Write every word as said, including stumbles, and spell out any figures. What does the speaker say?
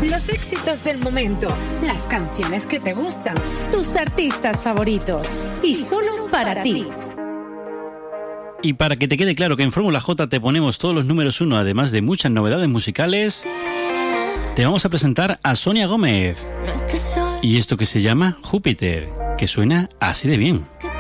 Los éxitos del momento, las canciones que te gustan, tus artistas favoritos. Y solo para ti. Y para que te quede claro que en Fórmula J te ponemos todos los números uno, además de muchas novedades musicales, te vamos a presentar a Sonia Gómez. Y esto que se llama Júpiter, que suena así de bien.